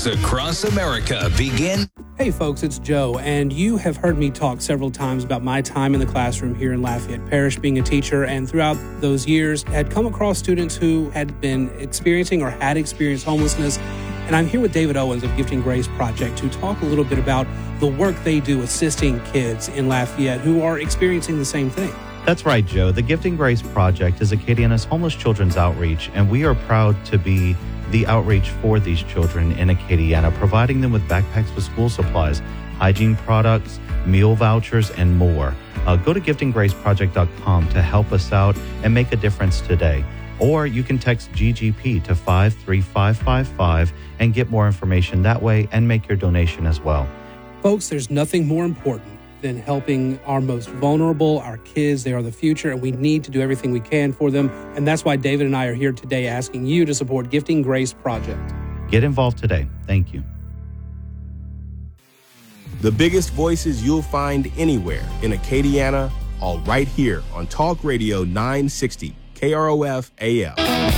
Fox Across America begin. Hey folks, it's Joe, and you have heard me talk several times about my time in the classroom here in Lafayette Parish being a teacher, and throughout those years had come across students who had been experiencing or had experienced homelessness. And I'm here with David Owens of Gifting Grace Project to talk a little bit about the work they do assisting kids in Lafayette who are experiencing the same thing. That's right, Joe. The Gifting Grace Project is Acadiana's homeless children's outreach, and we are proud to be the outreach for these children in Acadiana, providing them with backpacks with school supplies, hygiene products, meal vouchers, and more. Go to giftinggraceproject.com to help us out and make a difference today. Or you can text GGP to 53555 and get more information that way and make your donation as well. Folks, there's nothing more important than helping our most vulnerable, our kids. They are the future, and we need to do everything we can for them. And that's why David and I are here today asking you to support Gifting Grace Project. Get involved today. Thank you. The biggest voices you'll find anywhere in Acadiana, all right here on Talk Radio 960, KROF AM.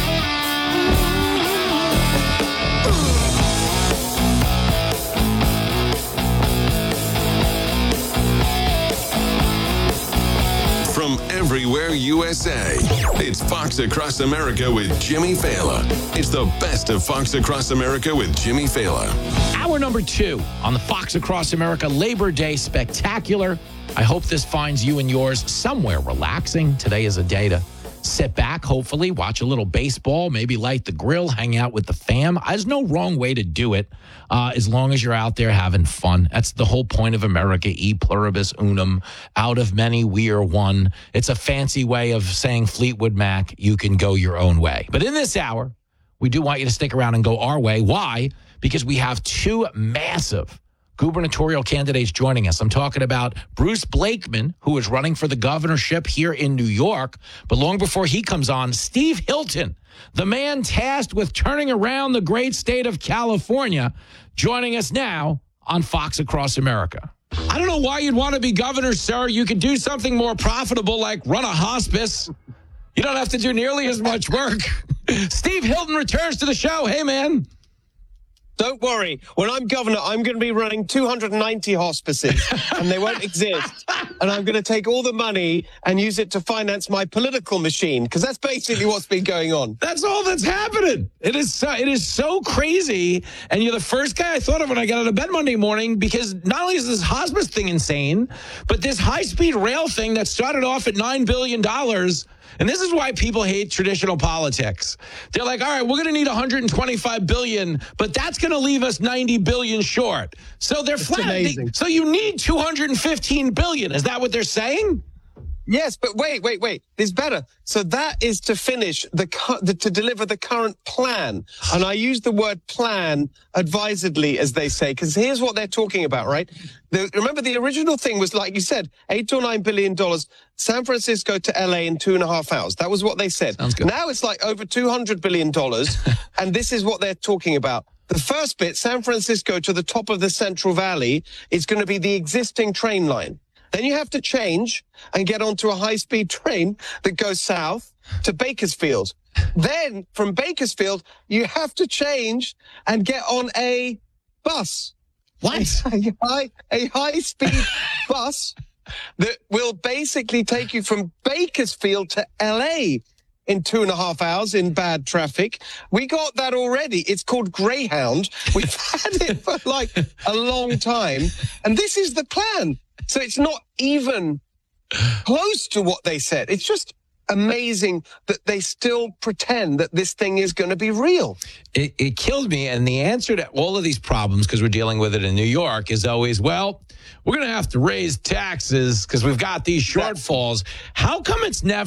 From everywhere USA, it's Fox Across America with Jimmy Fallon. It's the best of Fox Across America with Jimmy Fallon. Hour number 2 on the Fox Across America Labor Day Spectacular. I hope this finds you and yours somewhere relaxing. Today is a day to sit back, hopefully, watch a little baseball, maybe light the grill, hang out with the fam. There's no wrong way to do it as long as you're out there having fun. That's the whole point of America, e pluribus unum, out of many we are one. It's a fancy way of saying Fleetwood Mac, you can go your own way. But in this hour, we do want you to stick around and go our way. Why? Because we have two massive gubernatorial candidates joining us. I'm talking about Bruce Blakeman, who is running for the governorship here in New York. But long before he comes on, Steve Hilton, the man tasked with turning around the great state of California, joining us now on Fox Across America. I don't know why you'd want to be governor, sir. You could do something more profitable like run a hospice. You don't have to do nearly as much work. Steve Hilton returns to the show. Hey, man. Don't worry. When I'm governor, I'm going to be running 290 hospices, and they won't exist. And I'm going to take all the money and use it to finance my political machine, because that's basically what's been going on. That's all that's happening. It is so crazy. And you're the first guy I thought of when I got out of bed Monday morning, because not only is this hospice thing insane, but this high-speed rail thing that started off at $9 billion. And this is why people hate traditional politics. They're like, all right, we're going to need 125 billion, but that's going to leave us 90 billion short. So they're flat. So you need 215 billion. Is that what they're saying? Yes, but wait. There's better. So that is to finish to deliver the current plan. And I use the word plan advisedly, as they say, because here's what they're talking about, right? Remember, the original thing was, like you said, $8 or $9 billion, San Francisco to LA in 2.5 hours. That was what they said. Sounds good. Now it's like over $200 billion. And this is what they're talking about. The first bit, San Francisco to the top of the Central Valley, is going to be the existing train line. Then you have to change and get onto a high-speed train that goes south to Bakersfield. Then from Bakersfield, you have to change and get on a bus. What? A high-speed bus that will basically take you from Bakersfield to LA in 2.5 hours in bad traffic. We got that already. It's called Greyhound. We've had it for like a long time. And this is the plan. So it's not even close to what they said. It's just amazing that they still pretend that this thing is going to be real. It killed me. And the answer to all of these problems, because we're dealing with it in New York, is always, well, we're going to have to raise taxes because we've got these shortfalls. How come it's never